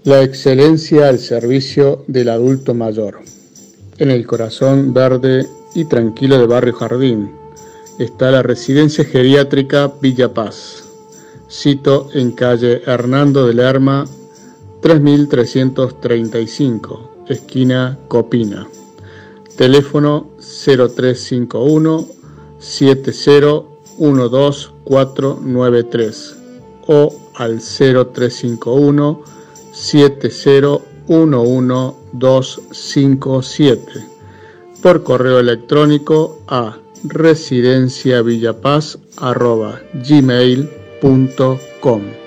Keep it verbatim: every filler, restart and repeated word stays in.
La excelencia al servicio del adulto mayor. En el corazón verde y tranquilo de Barrio Jardín está la Residencia Geriátrica Villa Paz. Sito en calle Hernando de Lerma, tres mil trescientos treinta y cinco, esquina Copina. Teléfono cero tres cinco uno, siete cero uno dos cuatro nueve tres o al cero tres cinco uno, siete cero uno uno dos cinco siete, por correo electrónico a residenciavillapaz arroba gmail punto com.